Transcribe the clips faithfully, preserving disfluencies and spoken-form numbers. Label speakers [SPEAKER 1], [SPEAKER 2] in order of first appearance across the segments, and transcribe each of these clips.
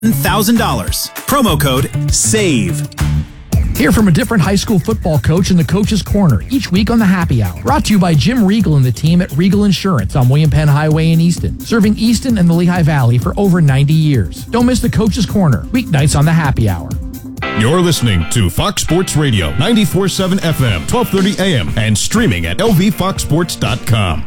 [SPEAKER 1] one thousand dollars. Promo code SAVE.
[SPEAKER 2] Hear from a different high school football coach in the Coach's Corner each week on the Happy Hour. Brought to you by Jim Regal and the team at Regal Insurance on William Penn Highway in Easton. Serving Easton and the Lehigh Valley for over ninety years. Don't miss the Coach's Corner, weeknights on the Happy Hour.
[SPEAKER 3] You're listening to Fox Sports Radio, ninety-four point seven F M, twelve thirty A M, and streaming at L V fox sports dot com.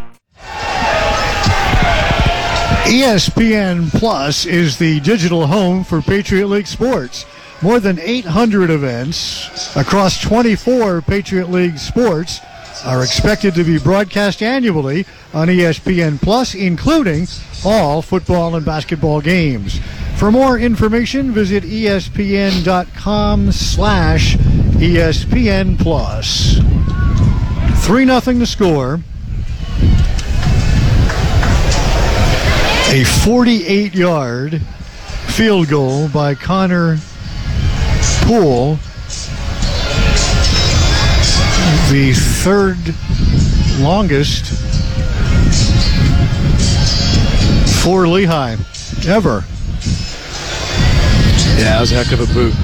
[SPEAKER 4] E S P N Plus is the digital home for Patriot League sports. More than eight hundred events across twenty-four Patriot League sports are expected to be broadcast annually on E S P N Plus, including all football and basketball games. For more information, visit E S P N dot com slash E S P N Plus. three nothing to score. A forty-eight yard field goal by Connor Poole, the third longest for Lehigh ever.
[SPEAKER 5] Yeah, that was a heck of a boot.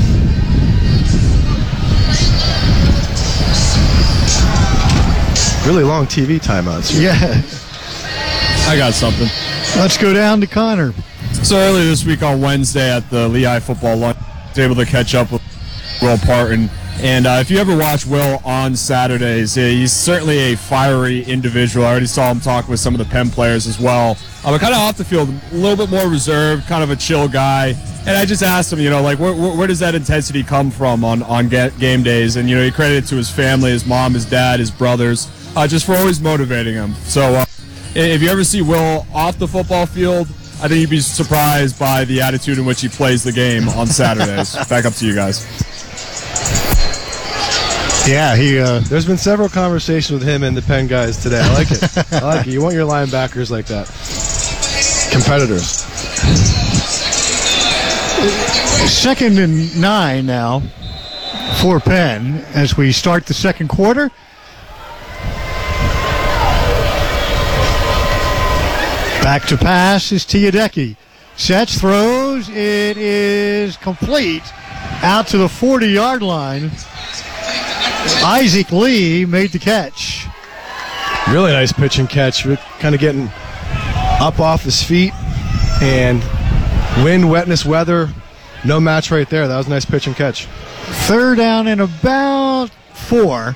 [SPEAKER 5] Really long T V timeouts here.
[SPEAKER 4] Yeah.
[SPEAKER 6] I got something.
[SPEAKER 4] Let's go down to Connor.
[SPEAKER 6] So earlier this week on Wednesday at the Lehigh football lunch, I was able to catch up with Will Parton. And uh, if you ever watch Will on Saturdays, uh, he's certainly a fiery individual. I already saw him talk with some of the Penn players as well. Um, kind of off the field, a little bit more reserved, kind of a chill guy. And I just asked him, you know, like, where, where, where does that intensity come from on, on game days? And, you know, he credited it to his family, his mom, his dad, his brothers, uh, just for always motivating him. So uh, if you ever see Will off the football field, I think you'd be surprised by the attitude in which he plays the game on Saturdays. Back up to you guys.
[SPEAKER 4] Yeah, he. Uh,
[SPEAKER 5] There's been several conversations with him and the Penn guys today. I like it. I like it. You want your linebackers like that. Competitors.
[SPEAKER 4] Second and nine now for Penn as we start the second quarter. Back to pass is Tiadeki. Sets, throws. It is complete out to the forty-yard line. Isaac Lee made the catch.
[SPEAKER 5] Really nice pitch and catch. Kind of getting up off his feet. And wind, wetness, weather, no match right there. That was a nice pitch and catch.
[SPEAKER 4] Third down and about four.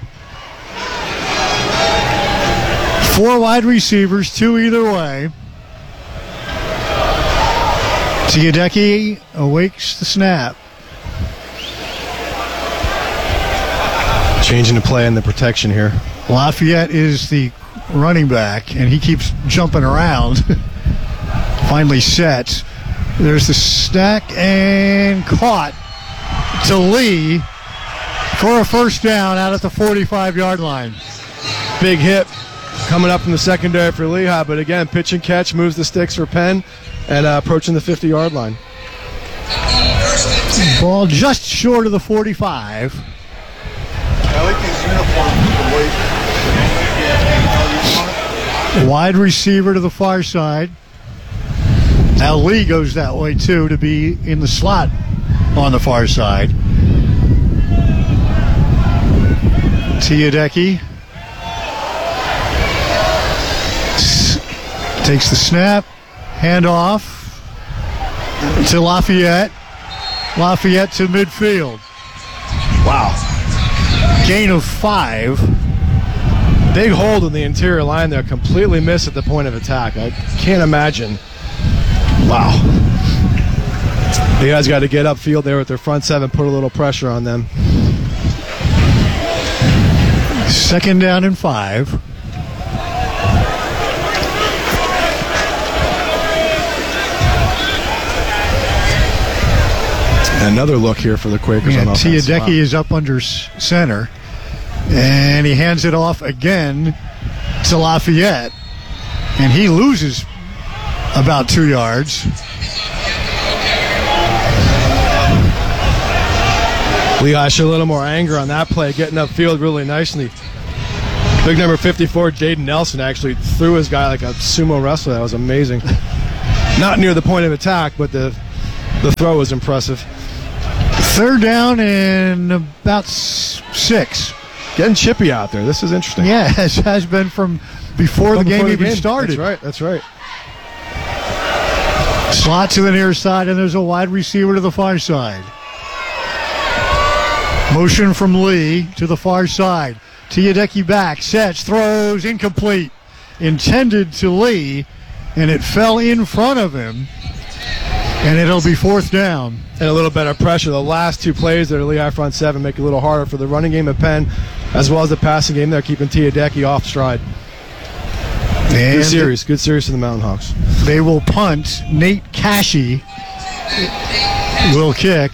[SPEAKER 4] Four wide receivers, two either way. Tiadeki awakes the snap.
[SPEAKER 5] Changing the play and the protection here.
[SPEAKER 4] Lafayette is the running back, and he keeps jumping around. Finally set. There's the stack and caught to Lee for a first down out at the forty-five-yard line.
[SPEAKER 5] Big hit coming up from the secondary for Lehigh, but again, pitch and catch moves the sticks for Penn and uh, approaching the fifty-yard line.
[SPEAKER 4] Ball just short of the forty-five. Wide receiver to the far side. Now Lee goes that way too to be in the slot on the far side. Tiadeki takes the snap, hand off to Lafayette. Lafayette to midfield. Wow. Gain of five.
[SPEAKER 5] Big hold in the interior line there. Completely missed at the point of attack. I can't imagine. Wow. You guys got to get upfield there with their front seven, put a little pressure on them.
[SPEAKER 4] Second down and five.
[SPEAKER 5] Another look here for the Quakers
[SPEAKER 4] Yeah,
[SPEAKER 5] on offense.
[SPEAKER 4] Tiadeki
[SPEAKER 5] Wow.
[SPEAKER 4] is up under center, and he hands it off again to Lafayette, and he loses about two yards.
[SPEAKER 5] Lehigh showed a little more anger on that play, getting upfield really nicely. Big number fifty-four, Jaden Nelson, actually threw his guy like a sumo wrestler. That was amazing. Not near the point of attack, but the The throw was impressive.
[SPEAKER 4] Third down and about six.
[SPEAKER 5] Getting chippy out there. This is interesting.
[SPEAKER 4] Yeah, as has been from before
[SPEAKER 5] From
[SPEAKER 4] the game
[SPEAKER 5] before the
[SPEAKER 4] even
[SPEAKER 5] game.
[SPEAKER 4] started.
[SPEAKER 5] That's right. That's right.
[SPEAKER 4] Slot to the near side, and there's a wide receiver to the far side. Motion from Lee to the far side. Tiadeki back, sets, throws, incomplete. Intended to Lee, and it fell in front of him, and it'll be fourth down.
[SPEAKER 5] And a little better pressure. The last two plays that are Lehigh front seven make it a little harder for the running game at Penn, as well as the passing game. They're keeping Tiadeki off stride.
[SPEAKER 4] And
[SPEAKER 5] good series. Good series for the Mountain Hawks.
[SPEAKER 4] They will punt. Nate Cashy will kick.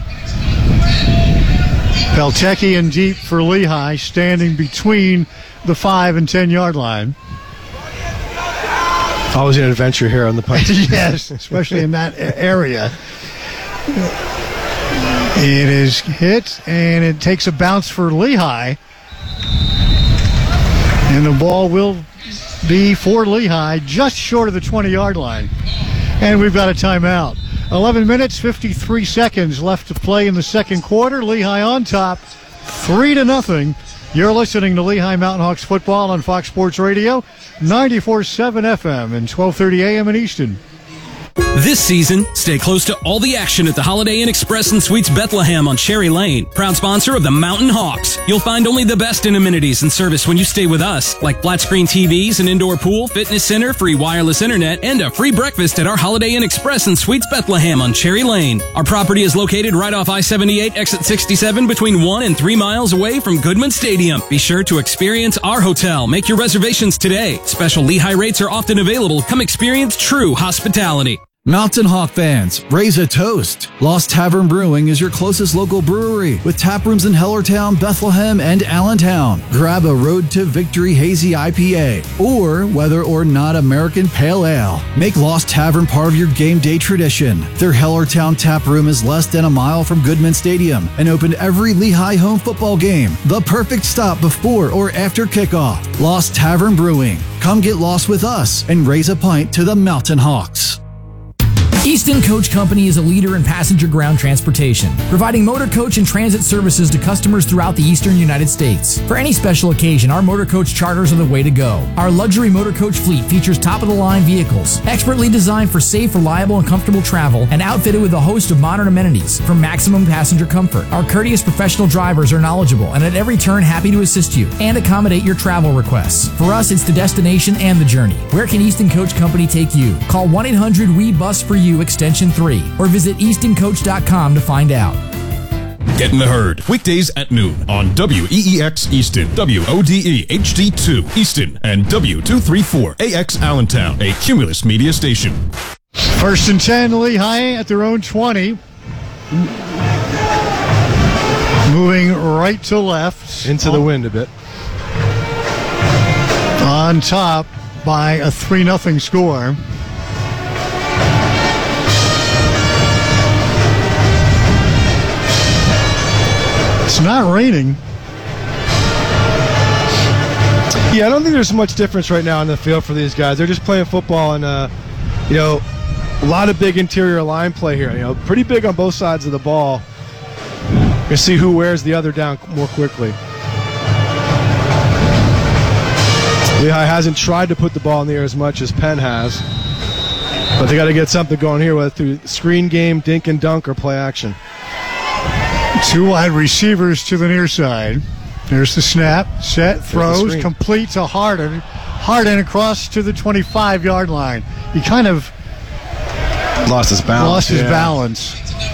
[SPEAKER 4] Peltecki and deep for Lehigh, standing between the five and ten yard line.
[SPEAKER 5] Always an adventure here on the punt.
[SPEAKER 4] Yes, especially in that area. It is hit, and it takes a bounce for Lehigh. And the ball will be for Lehigh, just short of the twenty yard line. And we've got a timeout. eleven minutes, fifty-three seconds left to play in the second quarter. Lehigh on top, three to nothing. You're listening to Lehigh Mountain Hawks football on Fox Sports Radio, ninety-four point seven F M and twelve thirty A M in Easton.
[SPEAKER 7] This season, stay close to all the action at the Holiday Inn Express and Suites Bethlehem on Cherry Lane, proud sponsor of the Mountain Hawks. You'll find only the best in amenities and service when you stay with us, like flat screen T Vs, an indoor pool, fitness center, free wireless internet, and a free breakfast at our Holiday Inn Express and Suites Bethlehem on Cherry Lane. Our property is located right off I seventy-eight, exit sixty-seven, between one and three miles away from Goodman Stadium. Be sure to experience our hotel. Make your reservations today. Special Lehigh rates are often available. Come experience true hospitality.
[SPEAKER 8] Mountain Hawk fans, raise a toast. Lost Tavern Brewing is your closest local brewery with tap rooms in Hellertown, Bethlehem, and Allentown. Grab a Road to Victory Hazy I P A or whether or not American Pale Ale. Make Lost Tavern part of your game day tradition. Their Hellertown tap room is less than a mile from Goodman Stadium and open every Lehigh home football game. The perfect stop before or after kickoff. Lost Tavern Brewing. Come get lost with us and raise a pint to the Mountain Hawks.
[SPEAKER 2] Easton Coach Company is a leader in passenger ground transportation, providing motor coach and transit services to customers throughout the eastern United States. For any special occasion, our motor coach charters are the way to go. Our luxury motor coach fleet features top-of-the-line vehicles, expertly designed for safe, reliable, and comfortable travel, and outfitted with a host of modern amenities for maximum passenger comfort. Our courteous professional drivers are knowledgeable and at every turn happy to assist you and accommodate your travel requests. For us, it's the destination and the journey. Where can Easton Coach Company take you? Call one eight hundred W E bus for you extension three or visit easton coach dot com to find out.
[SPEAKER 3] Get in the herd. Weekdays at noon on W E E X Easton, W O D E H D two Easton, and W two thirty-four A X Allentown, a Cumulus media station.
[SPEAKER 4] First and ten, Lehigh at their own twenty. Moving right to left.
[SPEAKER 5] Into the wind a bit.
[SPEAKER 4] On top by a three nothing score. It's not raining.
[SPEAKER 5] Yeah, I don't think there's much difference right now in the field for these guys. They're just playing football, and uh, you know, a lot of big interior line play here. You know, pretty big on both sides of the ball. You see who wears the other down more quickly. Lehigh hasn't tried to put the ball in the air as much as Penn has, but they got to get something going here, whether through screen game, dink and dunk, or play action.
[SPEAKER 4] Two wide receivers to the near side. There's the snap, set, throws, complete to Harden. Harden across to the twenty-five yard line. He kind of
[SPEAKER 5] lost his balance.
[SPEAKER 4] Lost his
[SPEAKER 5] yeah.
[SPEAKER 4] balance.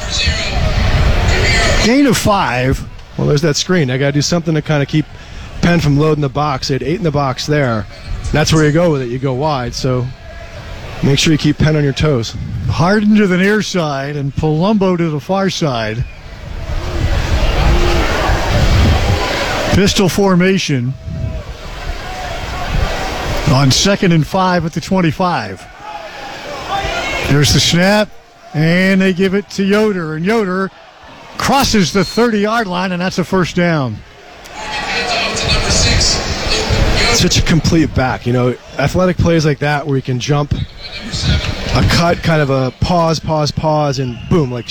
[SPEAKER 4] Gain of five.
[SPEAKER 5] Well, there's that screen. I got to do something to kind of keep Penn from loading the box. They had eight in the box there. And that's where you go with it. You go wide. So make sure you keep Penn on your toes.
[SPEAKER 4] Harden to the near side and Palumbo to the far side. Pistol formation on second and five at the twenty-five. There's the snap, and they give it to Yoder, and Yoder crosses the thirty yard line, and that's a first down.
[SPEAKER 5] Such a complete back, you know, athletic plays like that where you can jump a cut, kind of a pause, pause, pause, and boom, like